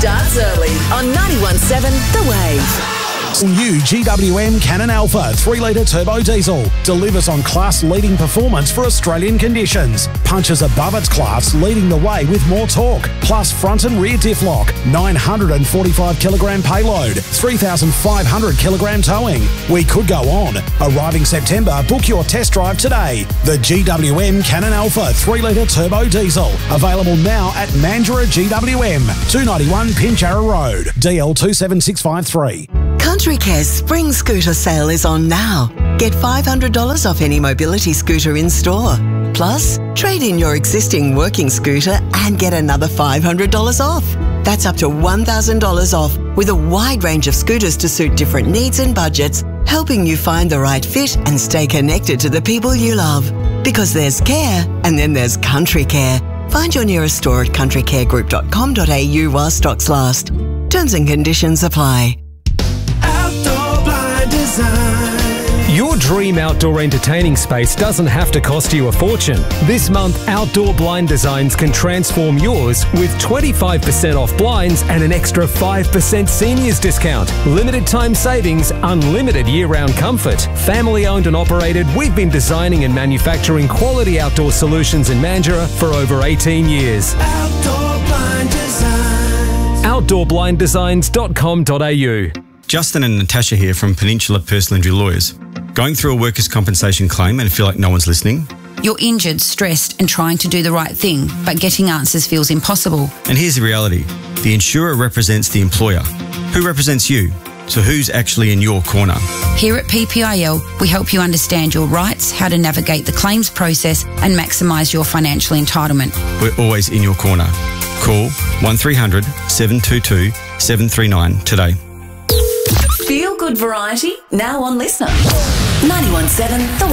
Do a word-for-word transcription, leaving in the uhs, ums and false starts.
starts early on ninety-one point seven The Wave. New G W M Cannon Alpha three litre turbo diesel delivers on class-leading performance for Australian conditions. Punches above its class, leading the way with more torque, plus front and rear diff lock, nine hundred forty-five kilogram payload, three thousand five hundred kilogram towing. We could go on. Arriving September, book your test drive today. The G W M Cannon Alpha three litre turbo diesel, available now at Mandurah G W M, two ninety-one Pinjarra Road, D L two seven six five three. Country Care's spring scooter sale is on now. Get five hundred dollars off any mobility scooter in store. Plus, trade in your existing working scooter and get another five hundred dollars off. That's up to one thousand dollars off with a wide range of scooters to suit different needs and budgets, helping you find the right fit and stay connected to the people you love. Because there's care and then there's Country Care. Find your nearest store at country care group dot com dot a u while stocks last. Terms and conditions apply. Your dream outdoor entertaining space doesn't have to cost you a fortune. This month, Outdoor Blind Designs can transform yours with twenty-five percent off blinds and an extra five percent seniors discount. Limited time savings, unlimited year-round comfort. Family owned and operated, we've been designing and manufacturing quality outdoor solutions in Mandurah for over eighteen years. Outdoor Blind Designs. outdoor blind designs dot com dot a u. Justin and Natasha here from Peninsula Personal Injury Lawyers. Going through a workers' compensation claim and feel like no one's listening? You're injured, stressed and trying to do the right thing, but getting answers feels impossible. And here's the reality. The insurer represents the employer. Who represents you? So who's actually in your corner? Here at P P I L, we help you understand your rights, how to navigate the claims process and maximise your financial entitlement. We're always in your corner. Call one three hundred, seven two two, seven three nine today. Feel good variety now on Listener. ninety-one point seven The Wave.